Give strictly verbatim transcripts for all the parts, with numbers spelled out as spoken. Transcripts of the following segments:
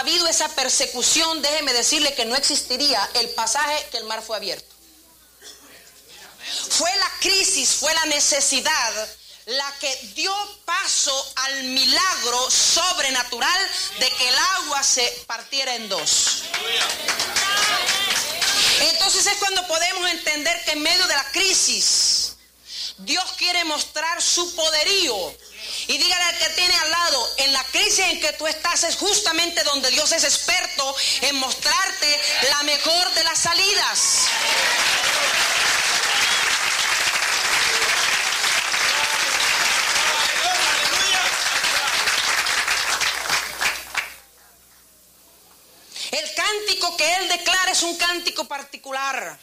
habido esa persecución, déjeme decirle que no existiría el pasaje que el mar fue abierto. Fue la crisis, fue la necesidad la que dio paso al milagro sobrenatural de que el agua se partiera en dos. Entonces es cuando podemos entender que en medio de la crisis Dios quiere mostrar su poderío. Y dígale al que tiene al lado, en la crisis en que tú estás es justamente donde Dios es experto en mostrarte la mejor de las salidas. El cántico que él declara es un cántico particular.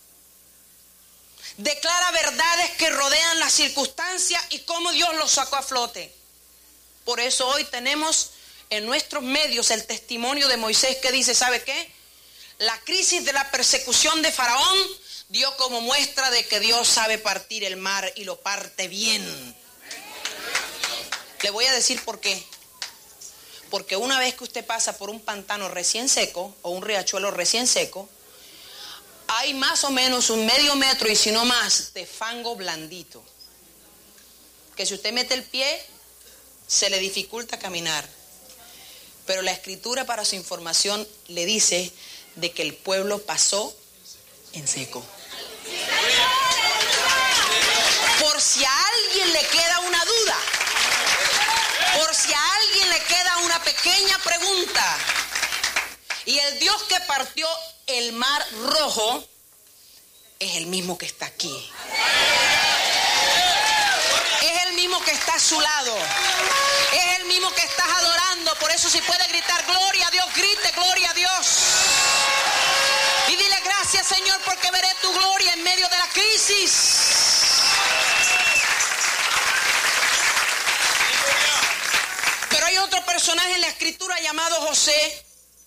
Declara verdades que rodean las circunstancias y cómo Dios los sacó a flote. Por eso hoy tenemos en nuestros medios el testimonio de Moisés que dice, ¿sabe qué? La crisis de la persecución de Faraón dio como muestra de que Dios sabe partir el mar y lo parte bien. Le voy a decir por qué. Porque una vez que usted pasa por un pantano recién seco o un riachuelo recién seco, hay más o menos un medio metro y si no más de fango blandito. Que si usted mete el pie, se le dificulta caminar. Pero la escritura, para su información, le dice de que el pueblo pasó en seco. Por si a alguien le queda una duda, por si a alguien le queda una pequeña pregunta, y el Dios que partió el mar rojo es el mismo que está aquí. Es el mismo que está a su lado. Es el mismo que estás adorando. Por eso si puede gritar gloria a Dios, grite gloria a Dios. Y dile gracias, Señor, porque veré tu gloria en medio de la crisis. Pero hay otro personaje en la escritura llamado José,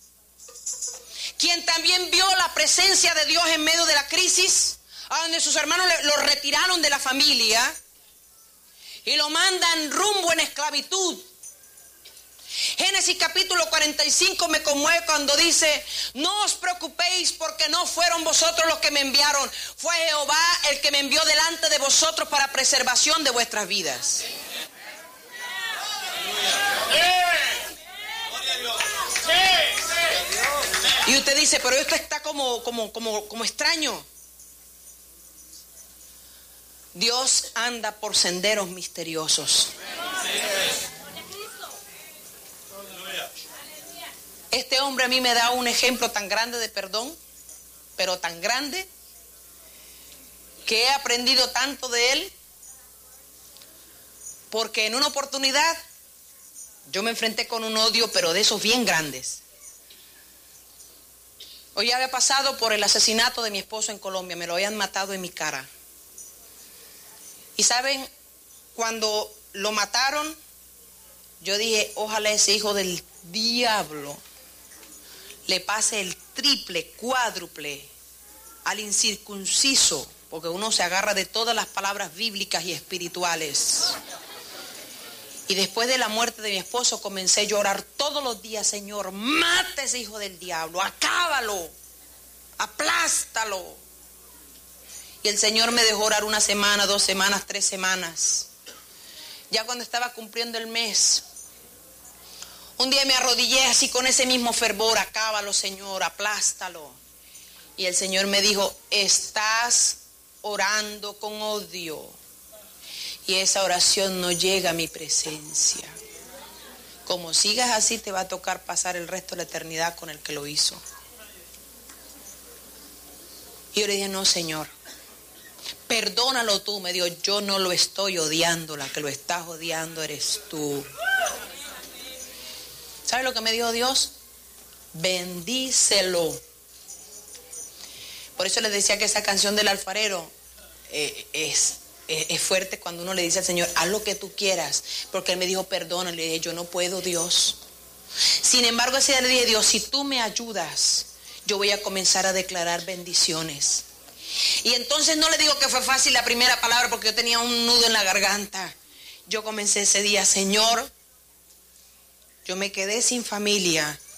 quien también vio la presencia de Dios en medio de la crisis, a donde sus hermanos lo retiraron de la familia y lo mandan rumbo en esclavitud. Génesis capítulo cuarenta y cinco me conmueve cuando dice, no os preocupéis porque no fueron vosotros los que me enviaron, fue Jehová el que me envió delante de vosotros para preservación de vuestras vidas. Y usted dice, pero esto está como, como, como, como extraño. Dios anda por senderos misteriosos. Este hombre a mí me da un ejemplo tan grande de perdón, pero tan grande, que he aprendido tanto de él, porque en una oportunidad yo me enfrenté con un odio, pero de esos bien grandes. Hoy había pasado por el asesinato de mi esposo en Colombia, me lo habían matado en mi cara. Y saben, cuando lo mataron, yo dije, ojalá ese hijo del diablo le pase el triple, cuádruple al incircunciso, porque uno se agarra de todas las palabras bíblicas y espirituales. Y después de la muerte de mi esposo comencé yo a orar todos los días, Señor, mata a ese hijo del diablo, acábalo, aplástalo. Y el Señor me dejó orar una semana, dos semanas, tres semanas. Ya cuando estaba cumpliendo el mes, un día me arrodillé así con ese mismo fervor, acábalo, Señor, aplástalo. Y el Señor me dijo, estás orando con odio. Y esa oración no llega a mi presencia. Como sigas así, te va a tocar pasar el resto de la eternidad con el que lo hizo. Y yo le dije, no, Señor, perdónalo tú. Me dijo, yo no lo estoy odiando, la que lo estás odiando eres tú. ¿Sabe lo que me dijo Dios? Bendícelo. Por eso les decía que esa canción del alfarero eh, es... es fuerte cuando uno le dice al Señor, haz lo que tú quieras, porque Él me dijo, perdona, le dije, yo no puedo, Dios. Sin embargo, ese día le dije, Dios, si tú me ayudas, yo voy a comenzar a declarar bendiciones. Y entonces no le digo que fue fácil la primera palabra, porque yo tenía un nudo en la garganta. Yo comencé ese día, Señor, yo me quedé sin familia,